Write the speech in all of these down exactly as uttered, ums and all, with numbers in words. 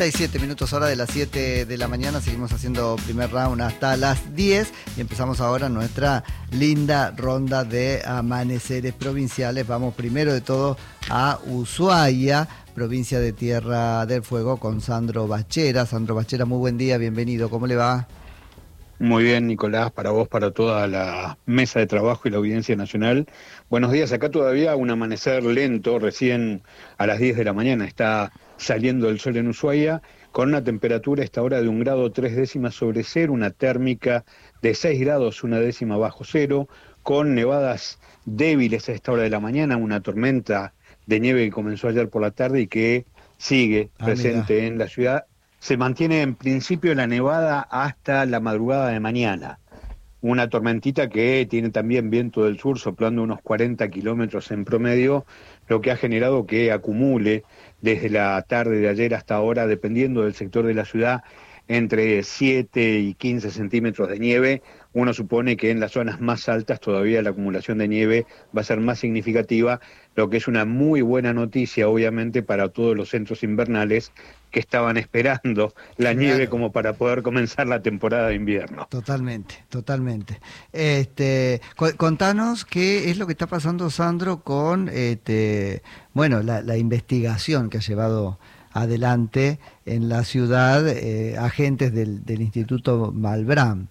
siete minutos hora de las siete de la mañana, seguimos haciendo primer round hasta las diez y empezamos ahora nuestra linda ronda de amaneceres provinciales. Vamos primero de todo a Ushuaia, provincia de Tierra del Fuego, con Sandro Bachera. Sandro Bachera, muy buen día, bienvenido, ¿cómo le va? Muy bien, Nicolás, para vos, para toda la mesa de trabajo y la audiencia nacional. Buenos días, acá todavía un amanecer lento, recién a las diez de la mañana está saliendo el sol en Ushuaia, con una temperatura a esta hora de un grado tres décimas sobre cero, una térmica de seis grados, una décima bajo cero, con nevadas débiles a esta hora de la mañana, una tormenta de nieve que comenzó ayer por la tarde y que sigue Ah, presente mira. en la ciudad. Se mantiene en principio la nevada hasta la madrugada de mañana. Una tormentita que tiene también viento del sur soplando unos cuarenta kilómetros en promedio, lo que ha generado que acumule desde la tarde de ayer hasta ahora, dependiendo del sector de la ciudad, entre siete y quince centímetros de nieve. Uno supone que en las zonas más altas todavía la acumulación de nieve va a ser más significativa, lo que es una muy buena noticia, obviamente, para todos los centros invernales que estaban esperando la nieve Claro. como para poder comenzar la temporada de invierno. Totalmente, totalmente. Este, cu- contanos qué es lo que está pasando, Sandro, con este, bueno, la, la investigación que ha llevado adelante en la ciudad eh, agentes del, del Instituto Malbrán.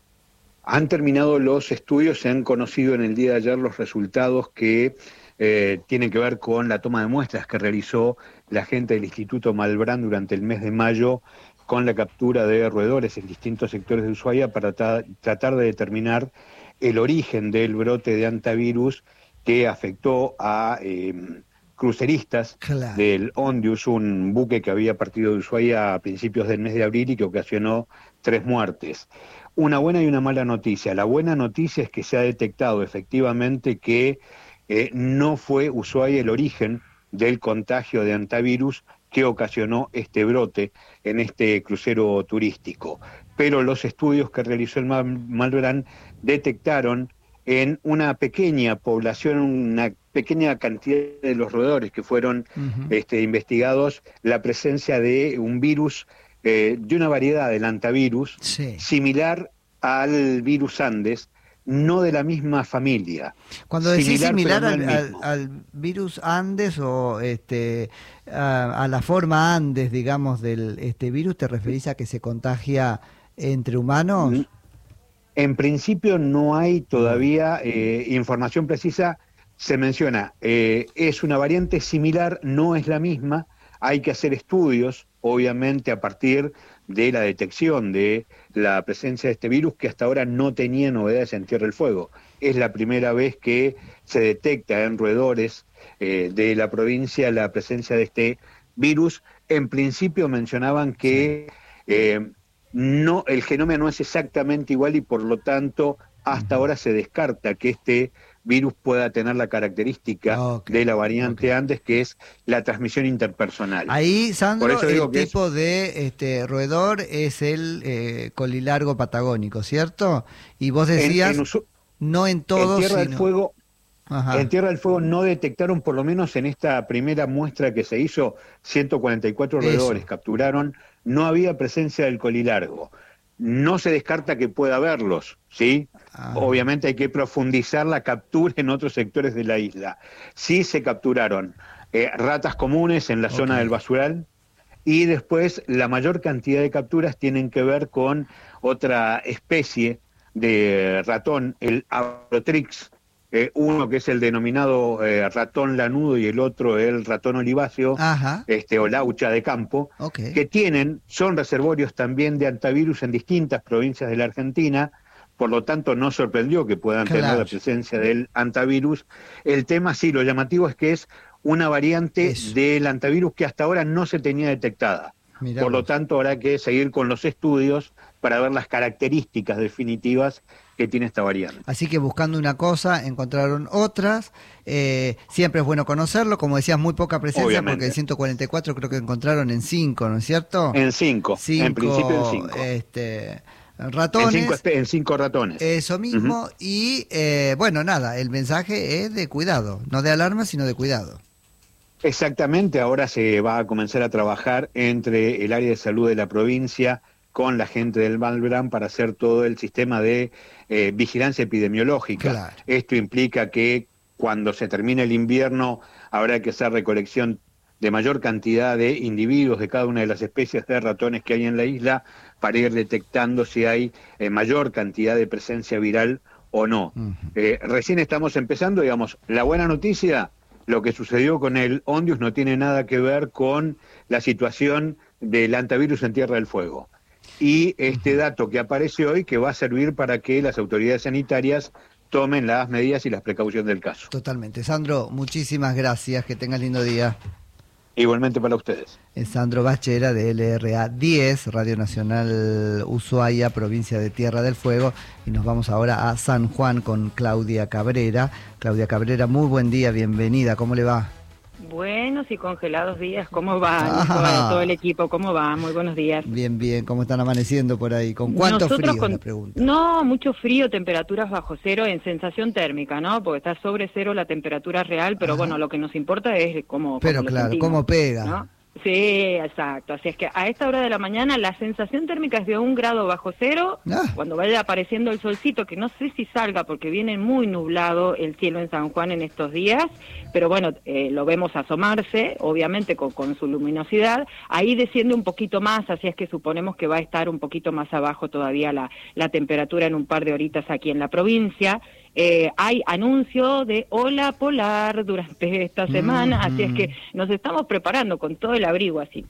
Han terminado los estudios, se han conocido en el día de ayer los resultados que eh, tienen que ver con la toma de muestras que realizó la gente del Instituto Malbrán durante el mes de mayo con la captura de roedores en distintos sectores de Ushuaia para tra- tratar de determinar el origen del brote de hantavirus que afectó a eh, cruceristas Claro. del Ondius, un buque que había partido de Ushuaia a principios del mes de abril y que ocasionó tres muertes. Una buena y una mala noticia. La buena noticia es que se ha detectado efectivamente que eh, no fue Ushuaia el origen del contagio de hantavirus que ocasionó este brote en este crucero turístico. Pero los estudios que realizó el Malbrán detectaron en una pequeña población, una pequeña cantidad de los roedores que fueron Ujú. este, investigados, la presencia de un virus, eh, de una variedad del hantavirus, Sí. similar al virus Andes, no de la misma familia, Cuando decís similar pero similar no el al, al- mismo. al virus Andes o este, a, a la forma Andes, digamos, del este virus, ¿te referís a que se contagia entre humanos? En principio no hay Mm. todavía eh, información precisa, se menciona, eh, es una variante similar, no es la misma, hay que hacer estudios, obviamente a partir de la detección de la presencia de este virus que hasta ahora no tenía novedades en Tierra del Fuego. Es la primera vez que se detecta en roedores eh, de la provincia la presencia de este virus. En principio mencionaban Sí. que eh, no, el genoma no es exactamente igual y por lo tanto hasta Ujú. ahora se descarta que este virus pueda tener la característica Ok, de la ok. variante Andes, que es la transmisión interpersonal. Ahí, Por Sandro, eso el digo que es tipo de este roedor es el eh, colilargo patagónico, ¿cierto? Y vos en, en, decías, Usu- no en en todos, Tierra del sino... Fuego. En Ajá, Tierra del Fuego no detectaron, por lo menos en esta primera muestra que se hizo, ciento cuarenta y cuatro roedores eso. capturaron, no había presencia del colilargo. No se descarta que pueda haberlos, ¿sí? Ajá, Obviamente hay que profundizar la captura en otros sectores de la isla. Sí se capturaron eh, ratas comunes en la ok. zona del basural y después la mayor cantidad de capturas tienen que ver con otra especie de ratón, el Abrotrix, eh, uno que es el denominado eh, ratón lanudo y el otro el ratón oliváceo, Ajá, este, o laucha de campo, ok. que tienen, son reservorios también de hantavirus en distintas provincias de la Argentina, por lo tanto no sorprendió que puedan tener la Claro, presencia del hantavirus. El tema sí, lo llamativo es que es una variante eso. del hantavirus que hasta ahora no se tenía detectada. Mira Por lo vos. tanto, habrá que seguir con los estudios para ver las características definitivas que tiene esta variante. Así que buscando una cosa, encontraron otras. Eh, siempre es bueno conocerlo. Como decías, muy poca presencia, porque de Obviamente. ciento cuarenta y cuatro creo que encontraron en cinco, ¿no es cierto? En cinco, en principio en Cinco cinco. este, En cinco, ratones, espe- en cinco ratones. eso Ujú. mismo. Y eh, bueno, nada, el mensaje es de cuidado. No de alarma, sino de cuidado. Exactamente, ahora se va a comenzar a trabajar entre el área de salud de la provincia con la gente del Malbrán para hacer todo el sistema de eh, vigilancia epidemiológica. Claro. Esto implica que cuando se termine el invierno habrá que hacer recolección de mayor cantidad de individuos de cada una de las especies de ratones que hay en la isla para ir detectando si hay eh, mayor cantidad de presencia viral o no. Uh-huh. Eh, recién estamos empezando, digamos, la buena noticia, lo que sucedió con el Ondius no tiene nada que ver con la situación del hantavirus en Tierra del Fuego. Y este dato que aparece hoy que va a servir para que las autoridades sanitarias tomen las medidas y las precauciones del caso. Totalmente. Sandro, muchísimas gracias, que tengas lindo día. Igualmente para ustedes. Es Sandro Bachera de L R A diez, Radio Nacional Ushuaia, provincia de Tierra del Fuego, y nos vamos ahora a San Juan con Claudia Cabrera. Claudia Cabrera, muy buen día, bienvenida, ¿cómo le va? Buenos y congelados días, ¿cómo va? Ah, todo el equipo, ¿cómo va? Muy buenos días. Bien, bien, ¿cómo están amaneciendo por ahí? ¿Con cuánto Nosotros frío? Con... La pregunta. No, mucho frío, temperaturas bajo cero en sensación térmica, ¿no? Porque está sobre cero la temperatura real, pero Ajá. bueno, lo que nos importa es cómo Pero cómo claro, sentimos, cómo pega. ¿no? Sí, exacto. Así es que a esta hora de la mañana la sensación térmica es de un grado bajo cero. Ah. Cuando vaya apareciendo el solcito, que no sé si salga porque viene muy nublado el cielo en San Juan en estos días, pero bueno, eh, lo vemos asomarse, obviamente con, con su luminosidad. Ahí desciende un poquito más, así es que suponemos que va a estar un poquito más abajo todavía la, la temperatura en un par de horitas aquí en la provincia. Eh, hay anuncio de ola polar durante esta semana, mm-hmm. así es que nos estamos preparando con todo el abrigo así.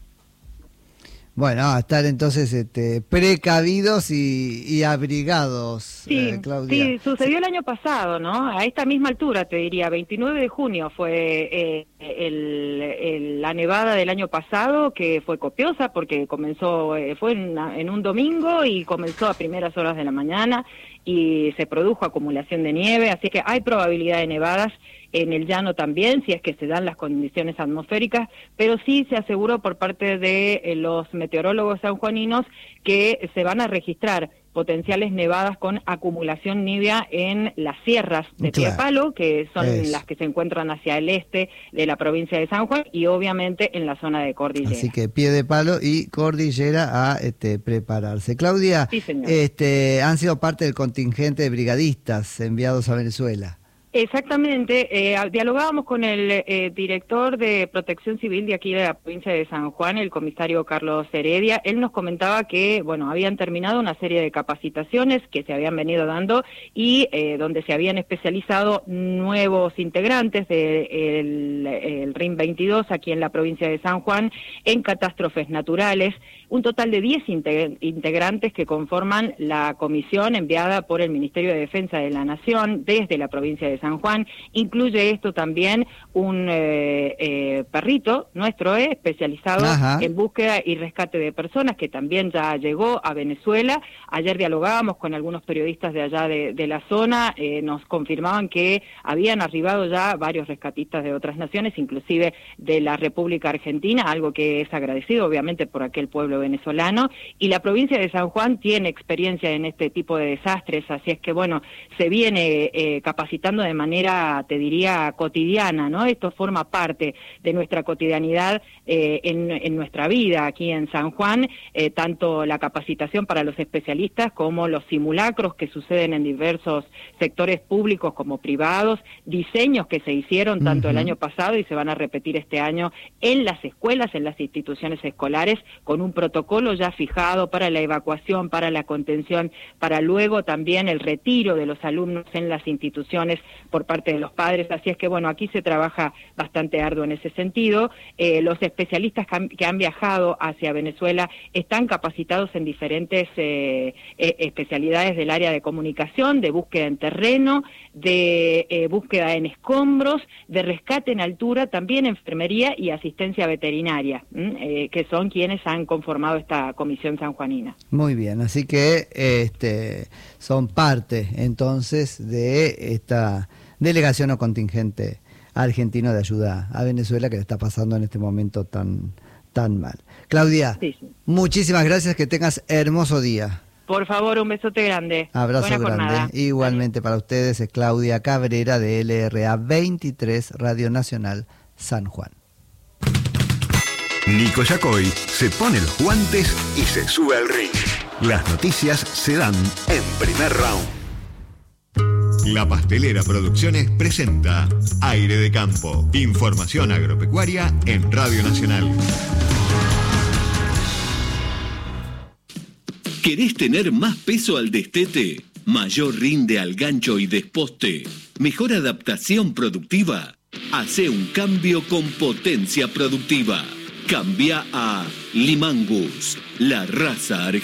Bueno, a estar entonces este, precavidos y, y abrigados, sí, eh, Claudia. Sí, sucedió el año pasado, ¿no? A esta misma altura, te diría, veintinueve de junio fue eh, el, el, la nevada del año pasado, que fue copiosa porque comenzó, eh, fue en, una, en un domingo y comenzó a primeras horas de la mañana y se produjo acumulación de nieve, así que hay probabilidad de nevadas en el llano también, si es que se dan las condiciones atmosféricas, pero sí se aseguró por parte de eh, los meteorólogos sanjuaninos que se van a registrar potenciales nevadas con acumulación nívea en las sierras de claro. Piedepalo, que son es. las que se encuentran hacia el este de la provincia de San Juan, y obviamente en la zona de Cordillera. Así que Piedepalo y Cordillera a este, prepararse. Claudia, sí, señor. este, han sido parte del contingente de brigadistas enviados a Venezuela. Exactamente, eh, dialogábamos con el eh, director de Protección Civil de aquí de la provincia de San Juan, el comisario Carlos Heredia. Él nos comentaba que, bueno, habían terminado una serie de capacitaciones que se habían venido dando y eh, donde se habían especializado nuevos integrantes del de el R I M veintidós aquí en la provincia de San Juan en catástrofes naturales. Un total de diez integrantes que conforman la comisión enviada por el Ministerio de Defensa de la Nación desde la provincia de San Juan. Incluye esto también un eh, eh, perrito nuestro, eh, especializado Ajá. en búsqueda y rescate de personas, que también ya llegó a Venezuela. Ayer dialogábamos con algunos periodistas de allá de, de la zona, eh, nos confirmaban que habían arribado ya varios rescatistas de otras naciones, inclusive de la República Argentina, algo que es agradecido obviamente por aquel pueblo venezolano, y la provincia de San Juan tiene experiencia en este tipo de desastres, así es que bueno, se viene eh, capacitando de manera, te diría, cotidiana, ¿no? Esto forma parte de nuestra cotidianidad eh, en, en nuestra vida aquí en San Juan, eh, tanto la capacitación para los especialistas como los simulacros que suceden en diversos sectores públicos como privados, diseños que se hicieron tanto uh-huh. el año pasado y se van a repetir este año en las escuelas, en las instituciones escolares, con un protocolo ya fijado para la evacuación, para la contención, para luego también el retiro de los alumnos en las instituciones por parte de los padres. Así es que bueno, aquí se trabaja bastante arduo en ese sentido. Eh, los especialistas que han, que han viajado hacia Venezuela están capacitados en diferentes eh, eh, especialidades del área de comunicación, de búsqueda en terreno, de eh, búsqueda en escombros, de rescate en altura, también enfermería y asistencia veterinaria, eh, que son quienes han conformado esta comisión sanjuanina. Muy bien, así que este son parte entonces de esta delegación o contingente argentino de ayuda a Venezuela que le está pasando en este momento tan tan mal. Claudia, sí, sí. muchísimas gracias, que tengas hermoso día. Por favor, un besote grande. Abrazo Buena grande. Jornada. Igualmente Adiós. Para ustedes es Claudia Cabrera de L R A veintitrés, Radio Nacional San Juan. Nico Yacoy se pone los guantes y se sube al ring. Las noticias se dan en Primer Round. La Pastelera Producciones presenta Aire de Campo. Información agropecuaria en Radio Nacional. ¿Querés tener más peso al destete? ¿Mayor rinde al gancho y desposte? ¿Mejor adaptación productiva? Hacé un cambio con potencia productiva. Cambia a Limangus, la raza argentina.